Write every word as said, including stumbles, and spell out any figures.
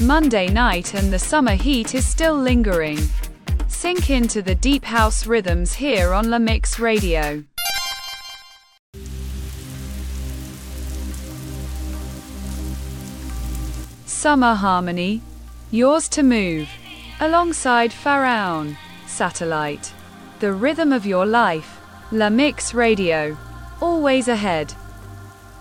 Monday night and the summer heat is still lingering. Sink into the deep house rhythms here on La Mix Radio. Summer Harmony, Yours to Move, alongside Pharaon, Satellite. The rhythm of your life, La Mix Radio, always ahead.